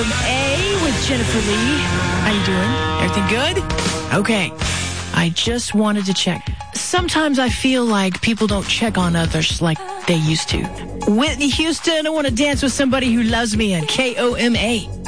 KOMA with Jennifer Lee. How you doing? Everything good? Okay. I just wanted to check. Sometimes I feel like people don't check on others like they used to. Whitney Houston, I want to dance with somebody who loves me on KOMA.